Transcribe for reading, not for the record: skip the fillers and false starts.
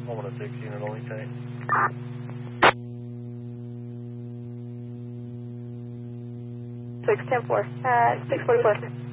I'm on a 6 unit only tank. Six 10-4 at 644.